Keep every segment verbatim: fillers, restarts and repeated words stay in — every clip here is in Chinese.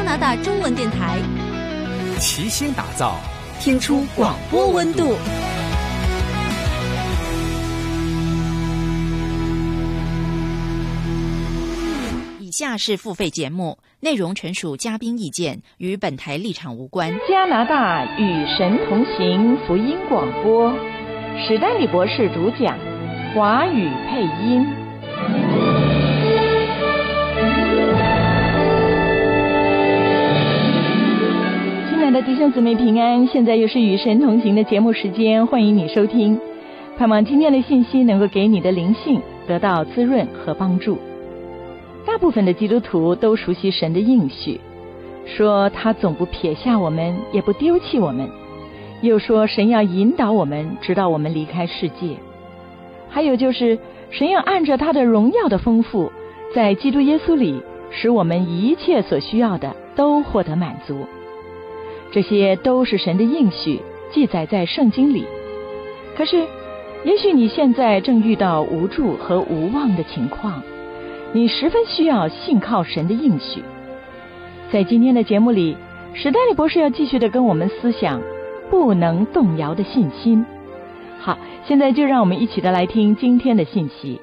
拿大中文电台， 齐心打造， 听出广播温度。 以下是付费节目，内容纯属嘉宾意见，与本台立场无关。 加拿大与神同行福音广播，史丹利博士主讲，华语配音。亲爱的弟兄姊妹平安，现在又是与神同行的节目时间，欢迎你收听。盼望今天的信息能够给你的灵性得到滋润和帮助。大部分的基督徒都熟悉神的应许，说他总不撇下我们，也不丢弃我们，又说神要引导我们直到我们离开世界。还有就是神要按着他的荣耀的丰富，在基督耶稣里使我们一切所需要的都获得满足。这些都是神的应许，记载在圣经里。可是也许你现在正遇到无助和无望的情况，你十分需要信靠神的应许。在今天的节目里，史丹利博士要继续的跟我们思想不能动摇的信心。好，现在就让我们一起的来听今天的信息。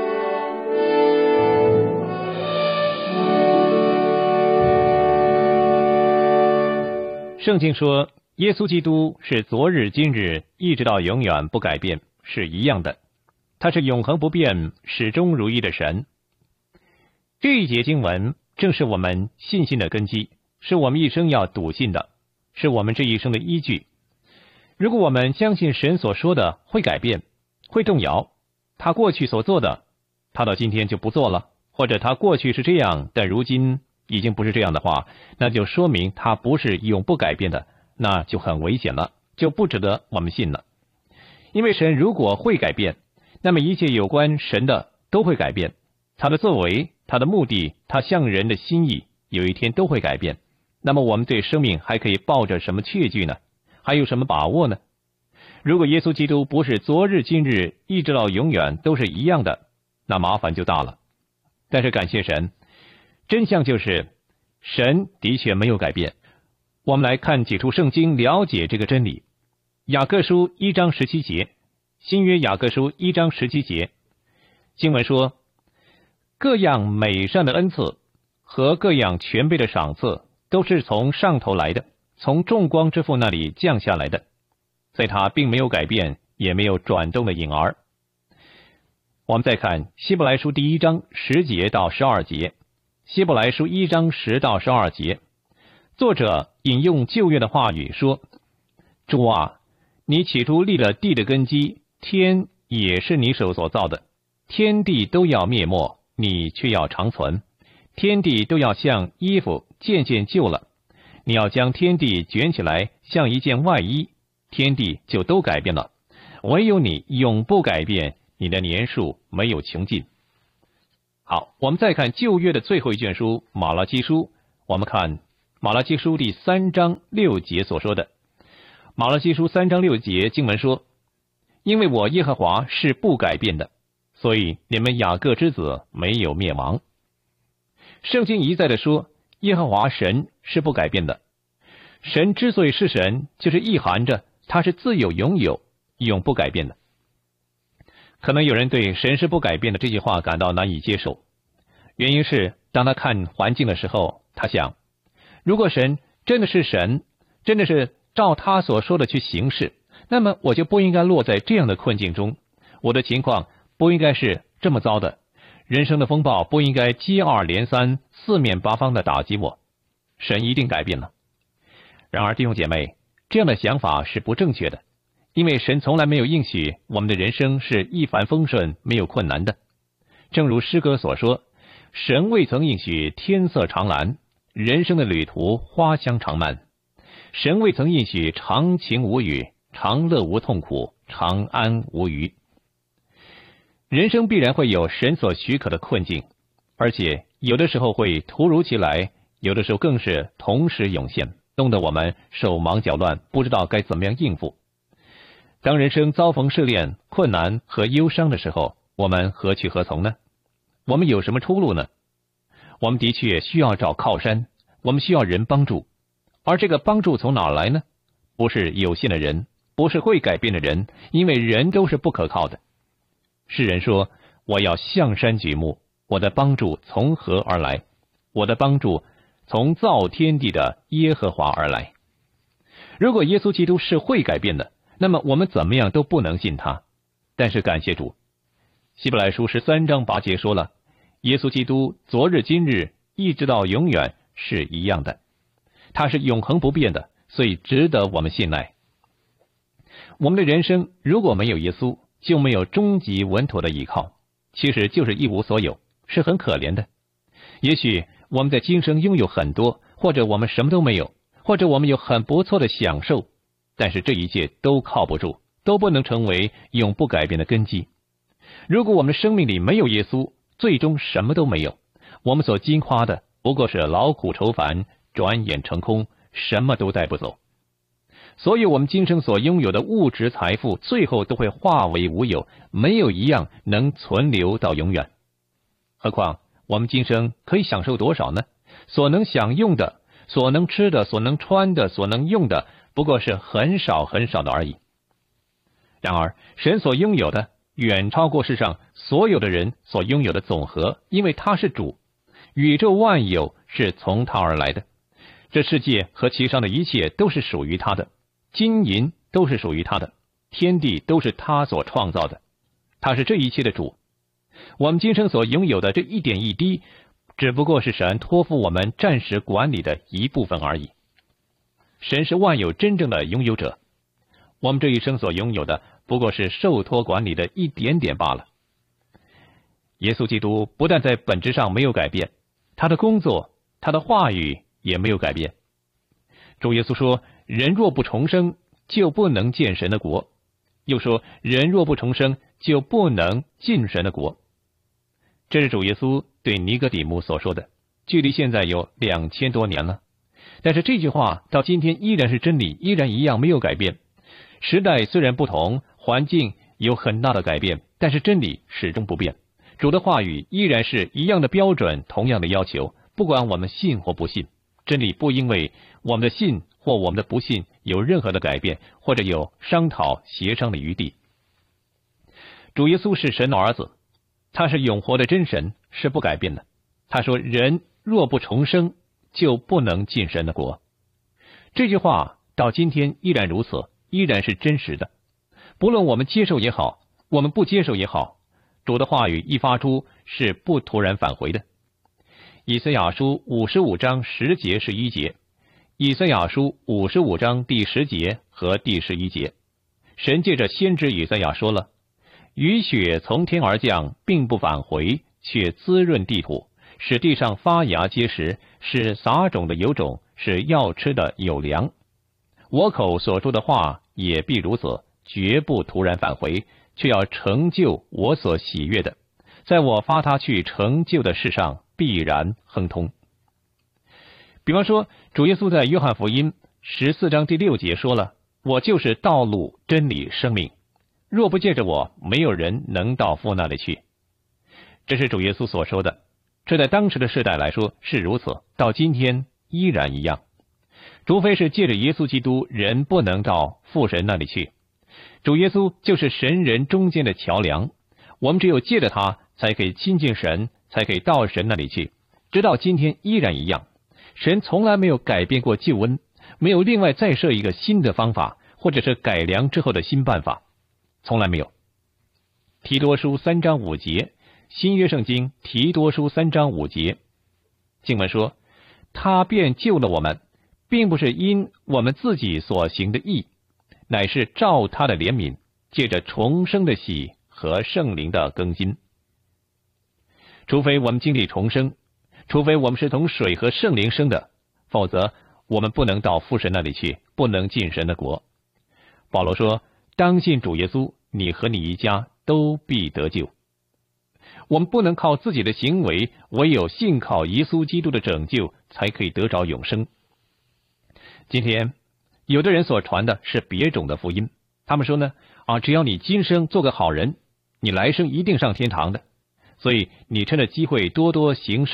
圣经说，耶稣基督是昨日今日一直到永远不改变，是一样的，他是永恒不变始终如一的神。这一节经文正是我们信心的根基，是我们一生要笃信的，是我们这一生的依据。如果我们相信神所说的会改变，会动摇，他过去所做的，他到今天就不做了，或者他过去是这样，但如今已经不是这样的话，那就说明他不是永不改变的，那就很危险了，就不值得我们信了。因为神如果会改变，那么一切有关神的都会改变，他的作为，他的目的，他向人的心意，有一天都会改变。那么我们对生命还可以抱着什么确据呢？还有什么把握呢？如果耶稣基督不是昨日今日一直到永远都是一样的，那麻烦就大了。但是感谢神，真相就是神的确没有改变。我们来看几处圣经，了解这个真理。雅各书一章十七节，新约雅各书一章十七节，经文说，各样美善的恩赐和各样全备的赏赐都是从上头来的，从众光之父那里降下来的，所以他并没有改变，也没有转动的影儿。我们再看希伯来书第一章十节到十二节，希伯来书一章十到十二节，作者引用旧约的话语说，主啊，你起初立了地的根基，天也是你手所造的，天地都要灭没，你却要长存，天地都要像衣服渐渐旧了，你要将天地卷起来像一件外衣，天地就都改变了，唯有你永不改变，你的年数没有穷尽。好，我们再看旧约的最后一卷书马拉基书，我们看马拉基书第三章六节所说的。马拉基书三章六节经文说，因为我耶和华是不改变的，所以你们雅各之子没有灭亡。圣经一再的说，耶和华神是不改变的。神之所以是神，就是意含着他是自有永有，永不改变的。可能有人对神是不改变的这句话感到难以接受，原因是当他看环境的时候，他想，如果神真的是神，真的是照他所说的去行事，那么我就不应该落在这样的困境中，我的情况不应该是这么糟的，人生的风暴不应该接二连三四面八方的打击我，神一定改变了。然而弟兄姐妹，这样的想法是不正确的，因为神从来没有应许我们的人生是一帆风顺没有困难的。正如诗歌所说，神未曾应许天色长蓝，人生的旅途花香长漫，神未曾应许长晴无雨，长乐无痛苦，长安无虞。人生必然会有神所许可的困境，而且有的时候会突如其来，有的时候更是同时涌现，弄得我们手忙脚乱，不知道该怎么样应付。当人生遭逢试炼、困难和忧伤的时候，我们何去何从呢？我们有什么出路呢？我们的确需要找靠山， 我们需要人帮助，而这个帮助从哪儿来呢？不是有限的人，不是会改变的人，因为人都是不可靠的。诗人说，我要向山举目，我的帮助从何而来？我的帮助从造天地的耶和华而来。如果耶稣基督是会改变的，那么我们怎么样都不能信他。但是感谢主，希伯来书十三章八节说了，耶稣基督昨日今日一直到永远是一样的，他是永恒不变的，所以值得我们信赖。我们的人生如果没有耶稣，就没有终极稳妥的依靠，其实就是一无所有，是很可怜的。也许我们在今生拥有很多，或者我们什么都没有，或者我们有很不错的享受，但是这一切都靠不住，都不能成为永不改变的根基。如果我们生命里没有耶稣，最终什么都没有，我们所矜夸的不过是劳苦愁烦，转眼成空，什么都带不走。所有我们今生所拥有的物质财富，最后都会化为无有，没有一样能存留到永远。何况我们今生可以享受多少呢？所能享用的，所能吃的，所能穿的，所能用的，不过是很少很少的而已。然而神所拥有的远超过世上所有的人所拥有的总和，因为他是主，宇宙万有是从他而来的，这世界和其上的一切都是属于他的，金银都是属于他的，天地都是他所创造的，他是这一切的主。我们今生所拥有的这一点一滴，只不过是神托付我们暂时管理的一部分而已。神是万有真正的拥有者，我们这一生所拥有的不过是受托管理的一点点罢了。耶稣基督不但在本质上没有改变，他的工作，他的话语也没有改变。主耶稣说，人若不重生，就不能见神的国。又说，人若不重生，就不能进神的国。这是主耶稣对尼哥底母所说的，距离现在有两千多年了。但是这句话到今天依然是真理，依然一样没有改变。时代虽然不同，环境有很大的改变，但是真理始终不变。主的话语依然是一样的标准，同样的要求，不管我们信或不信，真理不因为我们的信或我们的不信有任何的改变，或者有商讨协商的余地。主耶稣是神的儿子，他是永活的真神，是不改变的。他说，人若不重生，就不能进神的国。这句话到今天依然如此，依然是真实的。不论我们接受也好，我们不接受也好，主的话语一发出是不突然返回的。以赛亚书五十五章十节十一节，以赛亚书五十五章第十节和第十一节，神借着先知以赛亚说了，雨雪从天而降，并不返回，却滋润地土，使地上发芽结实，使撒种的有种，使要吃的有粮。我口所说的话也必如此，绝不突然返回，却要成就我所喜悦的，在我发他去成就的事上必然亨通。比方说，主耶稣在约翰福音十四章第六节说了，我就是道路真理生命，若不借着我，没有人能到父那里去。这是主耶稣所说的，这在当时的世代来说是如此，到今天依然一样。除非是借着耶稣基督，人不能到父神那里去。主耶稣就是神人中间的桥梁，我们只有借着他，才可以亲近神，才可以到神那里去。直到今天依然一样，神从来没有改变过救恩，没有另外再设一个新的方法，或者是改良之后的新办法，从来没有。提多书三章五节，新约圣经提多书三章五节，经文说，他便救了我们，并不是因我们自己所行的义，乃是照他的怜悯，借着重生的喜和圣灵的更新。除非我们经历重生，除非我们是从水和圣灵生的，否则我们不能到父神那里去，不能进神的国。保罗说，当信主耶稣，你和你一家都必得救。我们不能靠自己的行为，唯有信靠耶稣基督的拯救，才可以得着永生。今天有的人所传的是别种的福音，他们说呢，啊，只要你今生做个好人，你来生一定上天堂的，所以你趁着机会多多行善，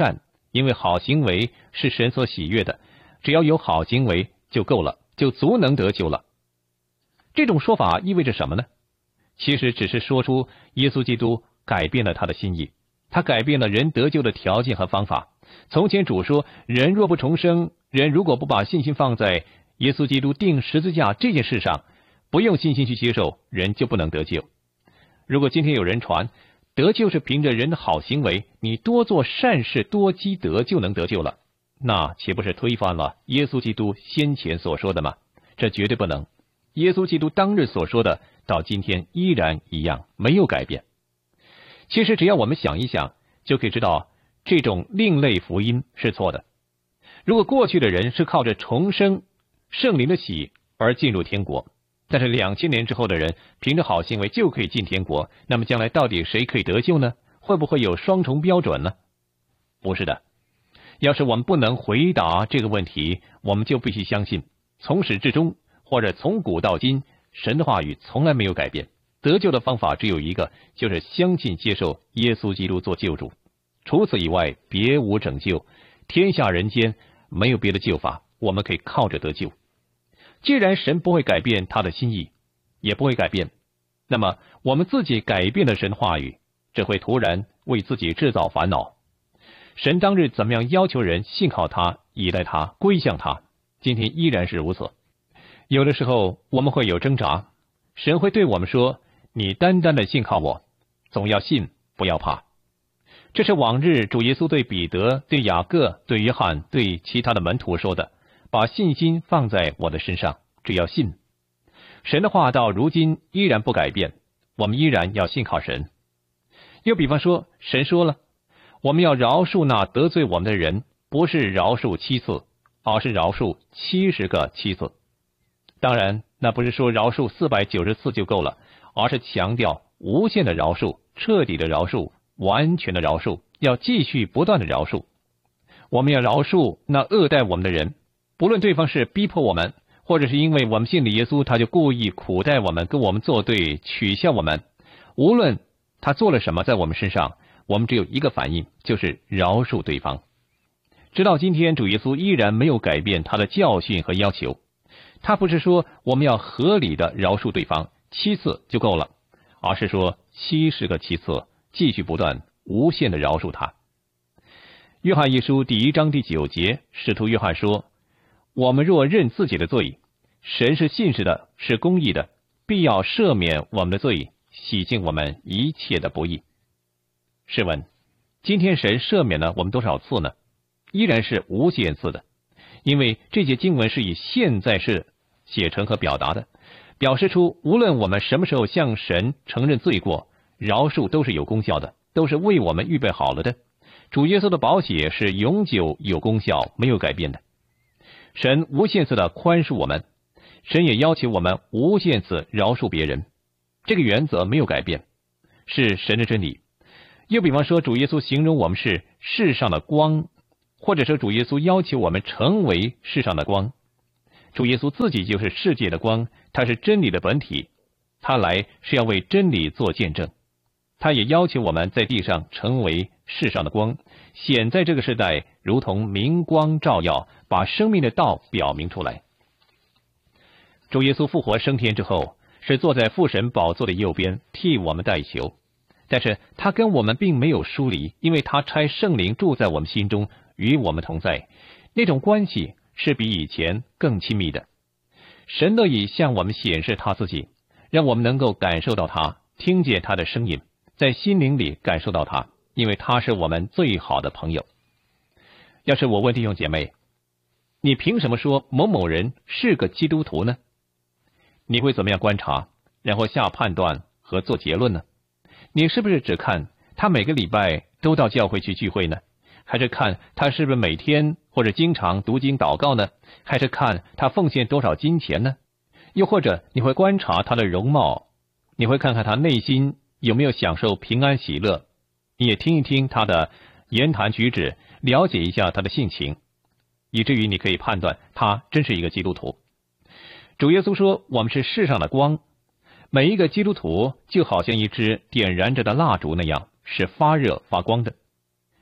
因为好行为是神所喜悦的，只要有好行为就够了，就足能得救了。这种说法意味着什么呢？其实只是说出耶稣基督改变了他的心意，他改变了人得救的条件和方法。从前主说，人若不重生，人如果不把信心放在耶稣基督钉十字架这件事上，不用信心去接受，人就不能得救。如果今天有人传得救是凭着人的好行为，你多做善事多积德就能得救了，那岂不是推翻了耶稣基督先前所说的吗？这绝对不能。耶稣基督当日所说的到今天依然一样，没有改变。其实只要我们想一想，就可以知道这种另类福音是错的。如果过去的人是靠着重生圣灵的喜而进入天国，但是两千年之后的人凭着好行为就可以进天国，那么将来到底谁可以得救呢？会不会有双重标准呢？不是的。要是我们不能回答这个问题，我们就必须相信从始至终或者从古到今，神的话语从来没有改变。得救的方法只有一个，就是相信接受耶稣基督做救主，除此以外别无拯救。天下人间没有别的救法，我们可以靠着得救。既然神不会改变他的心意，也不会改变，那么我们自己改变了神话语，只会突然为自己制造烦恼。神当日怎么样要求人信靠他、依赖他、归向他，今天依然是如此。有的时候我们会有挣扎，神会对我们说，你单单的信靠我，总要信，不要怕。这是往日主耶稣对彼得、对雅各、对约翰、对其他的门徒说的，把信心放在我的身上，只要信。神的话到如今依然不改变，我们依然要信靠神。又比方说，神说了，我们要饶恕那得罪我们的人，不是饶恕七次，而是饶恕七十个七次。当然，那不是说饶恕四百九十次就够了，而是强调无限的饶恕、彻底的饶恕、完全的饶恕，要继续不断的饶恕。我们要饶恕那恶待我们的人，不论对方是逼迫我们，或者是因为我们信了耶稣，他就故意苦待我们，跟我们作对，取笑我们。无论他做了什么在我们身上，我们只有一个反应，就是饶恕对方。直到今天，主耶稣依然没有改变他的教训和要求。他不是说我们要合理的饶恕对方，七次就够了，而是说七十个七次，继续不断无限的饶恕他。约翰一书第一章第九节，使徒约翰说，我们若认自己的罪，神是信实的，是公义的，必要赦免我们的罪，洗净我们一切的不义。试问，今天神赦免了我们多少次呢？依然是无限次的，因为这节经文是以现在式写成和表达的，表示出无论我们什么时候向神承认罪过，饶恕都是有功效的，都是为我们预备好了的。主耶稣的宝血是永久有功效，没有改变的。神无限次的宽恕我们，神也要求我们无限次饶恕别人，这个原则没有改变，是神的真理。又比方说，主耶稣形容我们是世上的光，或者说主耶稣要求我们成为世上的光。主耶稣自己就是世界的光，他是真理的本体，他来是要为真理做见证。他也要求我们在地上成为世上的光，显在这个时代如同明光照耀，把生命的道表明出来。主耶稣复活升天之后，是坐在父神宝座的右边，替我们代求。但是他跟我们并没有疏离，因为他差圣灵住在我们心中，与我们同在，那种关系是比以前更亲密的。神乐意向我们显示他自己，让我们能够感受到他，听见他的声音，在心灵里感受到他，因为他是我们最好的朋友。要是我问弟兄姐妹，你凭什么说某某人是个基督徒呢？你会怎么样观察，然后下判断和做结论呢？你是不是只看他每个礼拜都到教会去聚会呢？还是看他是不是每天或者经常读经祷告呢？还是看他奉献多少金钱呢？又或者你会观察他的容貌，你会看看他内心有没有享受平安喜乐，你也听一听他的言谈举止，了解一下他的性情，以至于你可以判断他真是一个基督徒。主耶稣说，我们是世上的光，每一个基督徒就好像一支点燃着的蜡烛那样，是发热发光的。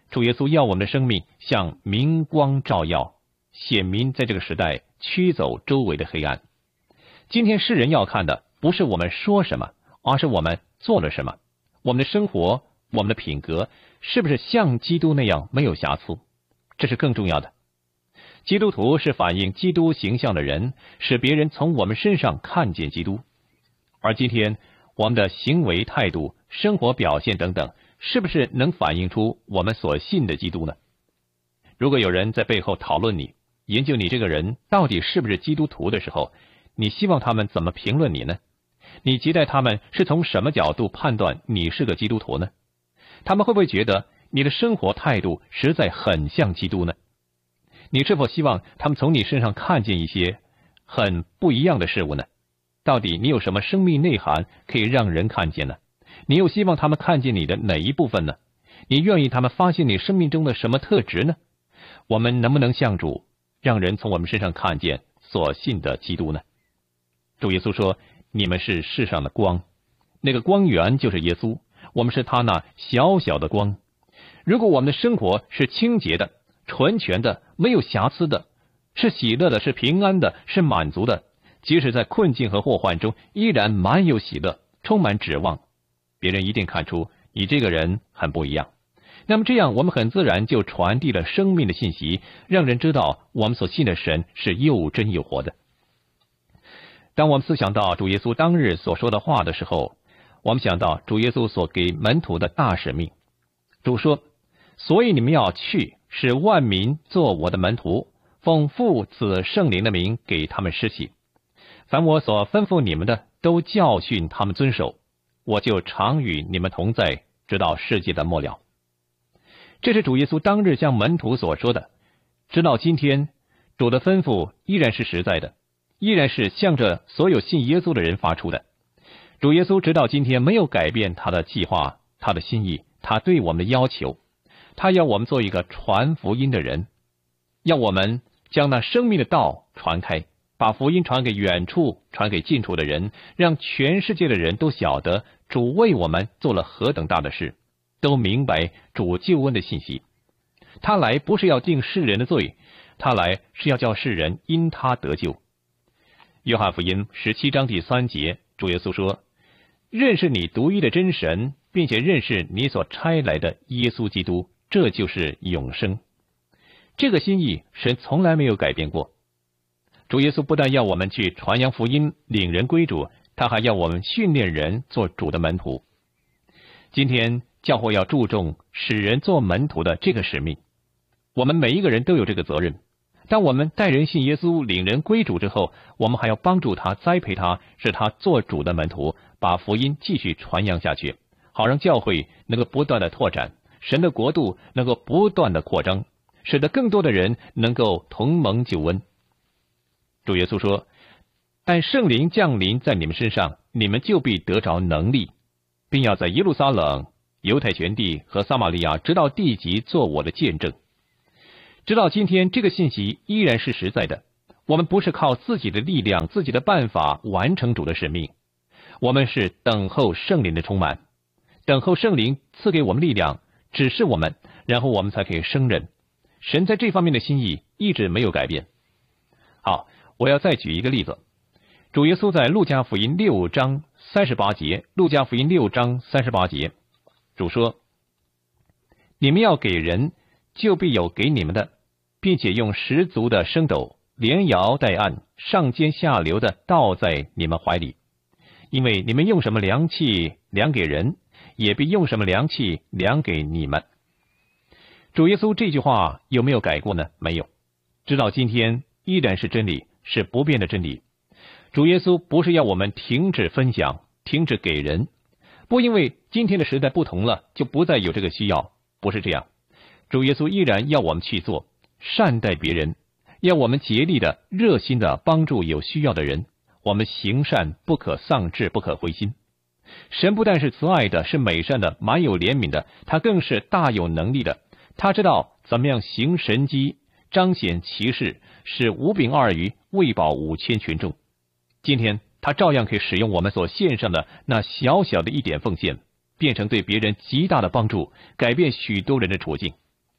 主耶稣要我们的生命像明光照耀，显明在这个时代驱走周围的黑暗。今天世人要看的不是我们说什么，而是我们做了什么。我们的生活，我们的品格是不是像基督那样没有瑕疵，这是更重要的。基督徒是反映基督形象的人，使别人从我们身上看见基督。而今天我们的行为态度、生活表现等等，是不是能反映出我们所信的基督呢？如果有人在背后讨论你，研究你这个人到底是不是基督徒的时候，你希望他们怎么评论你呢？你期待他们是从什么角度判断你是个基督徒呢？他们会不会觉得你的生活态度实在很像基督呢？你是否希望他们从你身上看见一些很不一样的事物呢？到底你有什么生命内涵可以让人看见呢？你又希望他们看见你的哪一部分呢？你愿意他们发现你生命中的什么特质呢？我们能不能向主，让人从我们身上看见所信的基督呢？主耶稣说，你们是世上的光，那个光源就是耶稣，我们是他那小小的光。如果我们的生活是清洁的、纯全的、没有瑕疵的，是喜乐的、是平安的、是满足的，即使在困境和祸患中依然满有喜乐，充满指望，别人一定看出你这个人很不一样。那么这样我们很自然就传递了生命的信息，让人知道我们所信的神是又真又活的。当我们思想到主耶稣当日所说的话的时候，我们想到主耶稣所给门徒的大使命。主说，所以你们要去，使万民做我的门徒，奉父子圣灵的名给他们施洗，凡我所吩咐你们的，都教训他们遵守，我就常与你们同在，直到世界的末了。这是主耶稣当日向门徒所说的，直到今天，主的吩咐依然是实在的，依然是向着所有信耶稣的人发出的。主耶稣直到今天没有改变他的计划，他的心意，他对我们的要求。他要我们做一个传福音的人，要我们将那生命的道传开，把福音传给远处、传给近处的人，让全世界的人都晓得主为我们做了何等大的事，都明白主救恩的信息。他来不是要定世人的罪，他来是要叫世人因他得救。约翰福音十七章第三节，主耶稣说，认识你独一的真神，并且认识你所差来的耶稣基督，这就是永生。这个心意神从来没有改变过。主耶稣不但要我们去传扬福音，领人归主，他还要我们训练人做主的门徒。今天教会要注重使人做门徒的这个使命，我们每一个人都有这个责任。当我们带人信耶稣，领人归主之后，我们还要帮助他，栽培他，使他做主的门徒，把福音继续传扬下去，好让教会能够不断的拓展，神的国度能够不断的扩张，使得更多的人能够同蒙救恩。主耶稣说，但圣灵降临在你们身上，你们就必得着能力，并要在耶路撒冷、犹太全地和撒玛利亚直到地极做我的见证。直到今天，这个信息依然是实在的。我们不是靠自己的力量、自己的办法完成主的使命，我们是等候圣灵的充满，等候圣灵赐给我们力量，指示我们，然后我们才可以胜任。神在这方面的心意一直没有改变。好，我要再举一个例子。主耶稣在路加福音六章三十八节，路加福音六章三十八节，主说，你们要给人，就必有给你们的，并且用十足的升斗，连摇带按，上尖下流的倒在你们怀里。因为你们用什么量器量给人，也必用什么量器量给你们。主耶稣这句话有没有改过呢？没有，直到今天依然是真理，是不变的真理。主耶稣不是要我们停止分享，停止给人，不因为今天的时代不同了，就不再有这个需要，不是这样。主耶稣依然要我们去做，善待别人，要我们竭力的、热心的帮助有需要的人。我们行善不可丧志，不可灰心。神不但是慈爱的，是美善的，满有怜悯的，他更是大有能力的。他知道怎么样行神迹，彰显奇事，使五饼二鱼喂饱五千群众。今天他照样可以使用我们所献上的那小小的一点奉献，变成对别人极大的帮助，改变许多人的处境。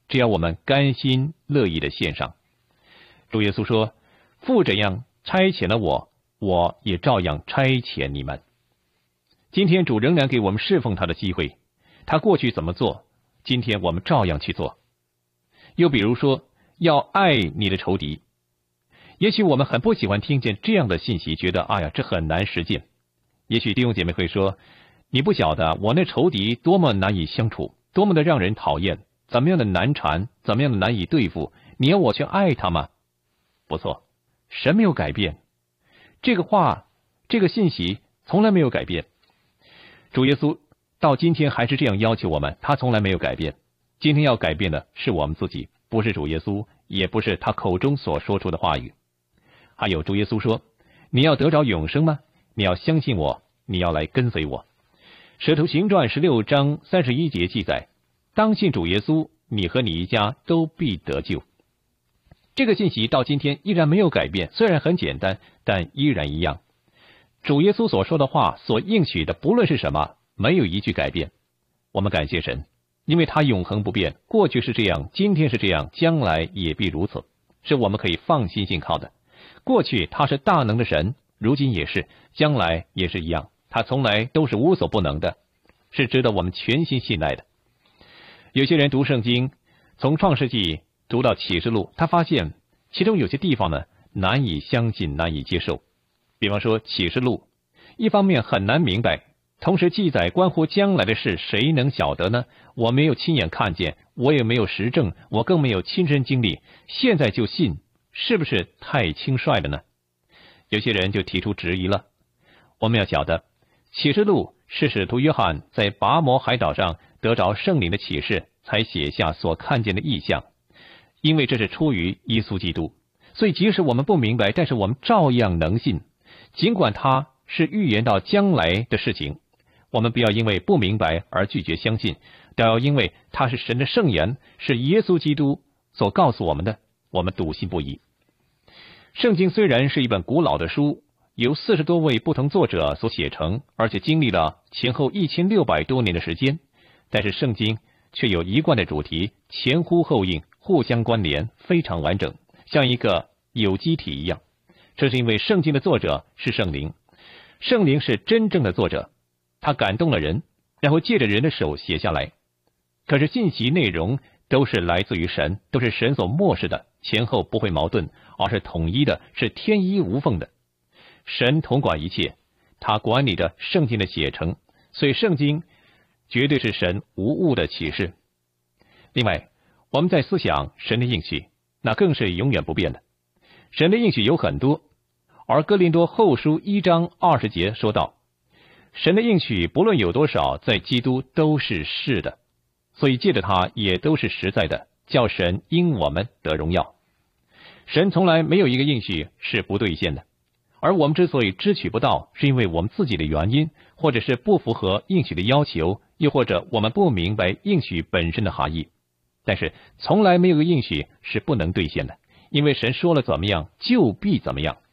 只要我们甘心乐意的献上。主耶稣说，父怎样差遣了我，我也照样差遣你们。今天主仍然给我们侍奉他的机会，他过去怎么做，今天我们照样去做。又比如说，要爱你的仇敌。也许我们很不喜欢听见这样的信息，觉得哎呀，这很难实践。也许弟兄姐妹会说，你不晓得我那仇敌多么难以相处，多么的让人讨厌，怎么样的难缠，怎么样的难以对付，你要我去爱他吗？不错，神没有改变，这个话，这个信息从来没有改变。主耶稣到今天还是这样要求我们，他从来没有改变。今天要改变的是我们自己，不是主耶稣，也不是他口中所说出的话语。还有主耶稣说，你要得着永生吗？你要相信我，你要来跟随我。使徒行传十六章三十一节记载，当信主耶稣，你和你一家都必得救。这个信息到今天依然没有改变，虽然很简单，但依然一样。主耶稣所说的话，所应许的，不论是什么，没有一句改变。我们感谢神，因为他永恒不变，过去是这样，今天是这样，将来也必如此，是我们可以放心信靠的。过去他是大能的神，如今也是，将来也是一样，他从来都是无所不能的，是值得我们全心信赖的。有些人读圣经，从创世纪读到启示录，他发现其中有些地方呢难以相信，难以接受。比方说启示录，一方面很难明白，同时记载关乎将来的事，谁能晓得呢？我没有亲眼看见，我也没有实证，我更没有亲身经历，现在就信，是不是太轻率了呢？有些人就提出质疑了。我们要晓得，启示录是使徒约翰在拔摩海岛上得着圣灵的启示，才写下所看见的异象，因为这是出于耶稣基督，所以即使我们不明白，但是我们照样能信。尽管它是预言到将来的事情，我们不要因为不明白而拒绝相信，都要因为它是神的圣言，是耶稣基督所告诉我们的，我们笃信不疑。圣经虽然是一本古老的书，由四十多位不同作者所写成，而且经历了前后一千六百多年的时间，但是圣经却有一贯的主题，前呼后应，互相关联，非常完整，像一个有机体一样。这是因为圣经的作者是圣灵，圣灵是真正的作者，他感动了人，然后借着人的手写下来。可是信息内容都是来自于神，都是神所默示的，前后不会矛盾，而是统一的，是天衣无缝的。神统管一切，他管理着圣经的写成，所以圣经绝对是神无误的启示。另外，我们在思想神的应许，那更是永远不变的。神的应许有很多，而哥林多后书一章二十节说道，神的应许不论有多少，在基督都是是的，所以借着他也都是实在的，叫神因我们得荣耀。神从来没有一个应许是不兑现的，而我们之所以支取不到，是因为我们自己的原因，或者是不符合应许的要求，又或者我们不明白应许本身的含义。但是从来没有个应许是不能兑现的，因为神说了怎么样就必怎么样，